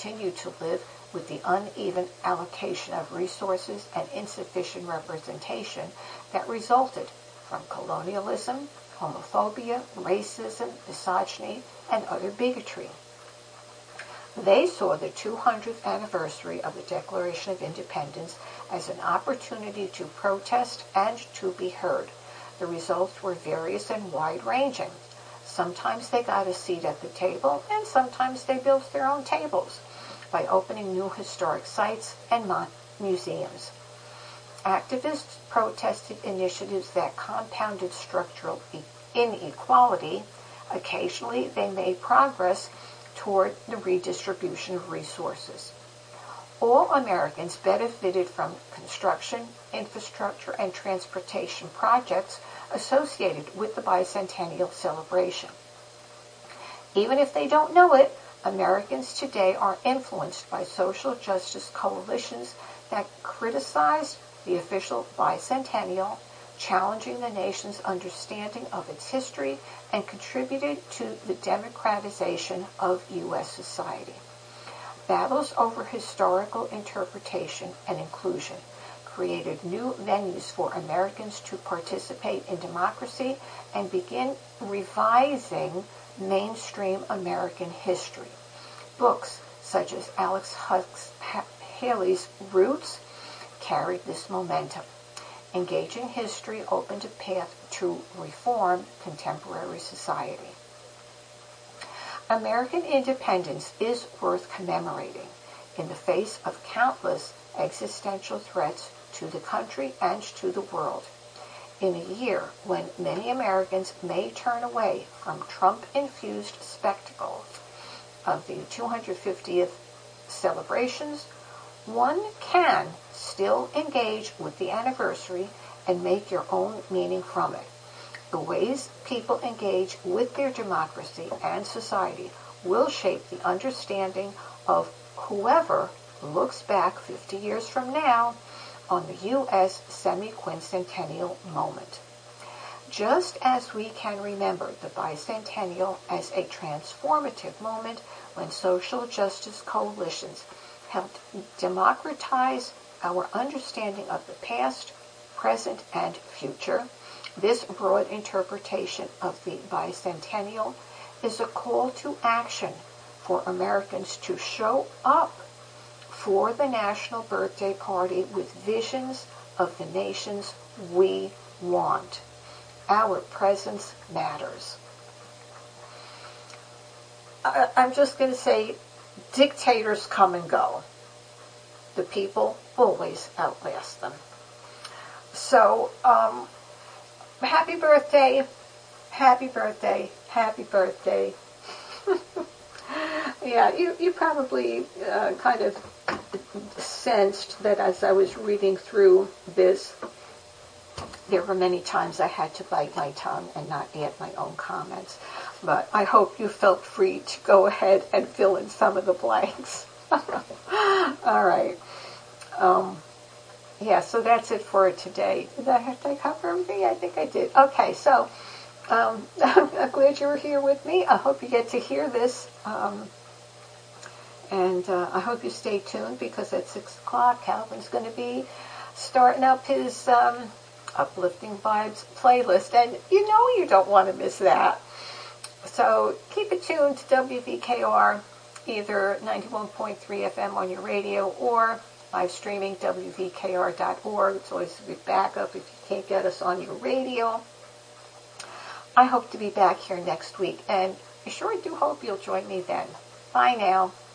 continue to live with the uneven allocation of resources and insufficient representation that resulted from colonialism, homophobia, racism, misogyny, and other bigotry. They saw the 200th anniversary of the Declaration of Independence as an opportunity to protest and to be heard. The results were various and wide-ranging. Sometimes they got a seat at the table, and sometimes they built their own tables by opening new historic sites and museums. Activists protested initiatives that compounded structural inequality. Occasionally, they made progress toward the redistribution of resources. All Americans benefited from construction, infrastructure, and transportation projects associated with the bicentennial celebration. Even if they don't know it, Americans today are influenced by social justice coalitions that criticized the official bicentennial, challenging the nation's understanding of its history, and contributed to the democratization of U.S. society. Battles over historical interpretation and inclusion created new venues for Americans to participate in democracy and begin revising mainstream American history. Books such as Alex Haley's Roots carried this momentum. Engaging history opened a path to reform contemporary society. American independence is worth commemorating in the face of countless existential threats to the country and to the world. In a year when many Americans may turn away from Trump-infused spectacles of the 250th celebrations, one can still engage with the anniversary and make your own meaning from it. The ways people engage with their democracy and society will shape the understanding of whoever looks back 50 years from now on the U.S. semi-quincentennial moment. Just as we can remember the bicentennial as a transformative moment when social justice coalitions helped democratize our understanding of the past, present, and future, this broad interpretation of the bicentennial is a call to action for Americans to show up for the national birthday party with visions of the nations we want. Our presence matters. I'm just going to say, dictators come and go. The people always outlast them. So, happy birthday, happy birthday, happy birthday. Yeah, you probably kind of sensed that as I was reading through this, there were many times I had to bite my tongue and not add my own comments. But I hope you felt free to go ahead and fill in some of the blanks. All right. Yeah, so that's it for today. Did I cover everything? I think I did. Okay, so I'm glad you were here with me. I hope you get to hear this. And I hope you stay tuned because at 6 o'clock, Calvin's going to be starting up his Uplifting Vibes playlist. And you know you don't want to miss that. So keep it tuned to WVKR, either 91.3 FM on your radio or live streaming WVKR.org. It's always a good backup if you can't get us on your radio. I hope to be back here next week, and I sure do hope you'll join me then. Bye now.